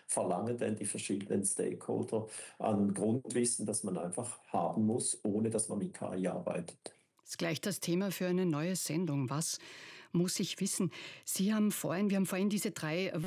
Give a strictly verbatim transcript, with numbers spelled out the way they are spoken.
verlangen denn die verschiedenen Stakeholder an Grundwissen, das man einfach haben muss, ohne dass man mit K I arbeitet. Das ist gleich das Thema für eine neue Sendung. Was muss ich wissen? Sie haben vorhin, wir haben vorhin diese drei